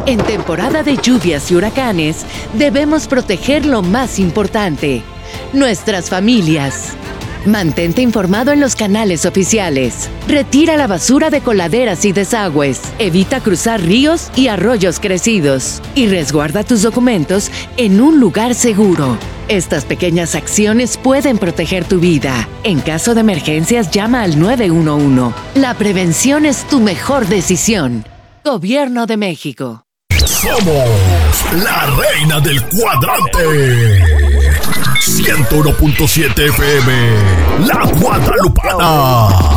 En temporada de lluvias y huracanes, debemos proteger lo más importante, nuestras familias. Mantente informado en los canales oficiales. Retira la basura de coladeras y desagües. Evita cruzar ríos y arroyos crecidos. Y resguarda tus documentos en un lugar seguro. Estas pequeñas acciones pueden proteger tu vida. En caso de emergencias, llama al 911. La prevención es tu mejor decisión. Gobierno de México. Somos la reina del cuadrante. 101.7 FM, La Guadalupana.